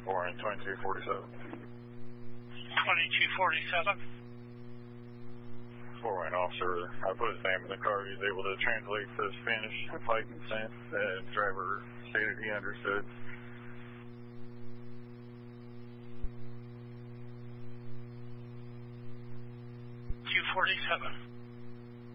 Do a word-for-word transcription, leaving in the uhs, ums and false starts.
Warren twenty-two forty-seven. twenty-two forty-seven. Four-line officer, I put his name in the car. He was able to translate to Spanish if I consent. The driver stated he understood. two forty-seven.